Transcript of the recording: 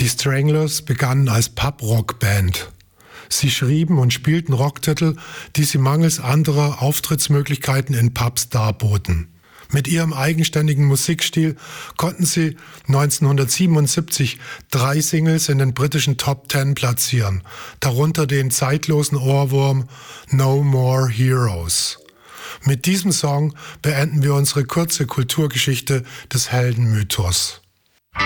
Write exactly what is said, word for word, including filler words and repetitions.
Die Stranglers begannen als Pub-Rock-Band. Sie schrieben und spielten Rocktitel, die sie mangels anderer Auftrittsmöglichkeiten in Pubs darboten. Mit ihrem eigenständigen Musikstil konnten sie neunzehnhundertsiebenundsiebzig drei Singles in den britischen Top Ten platzieren, darunter den zeitlosen Ohrwurm No More Heroes. Mit diesem Song beenden wir unsere kurze Kulturgeschichte des Heldenmythos.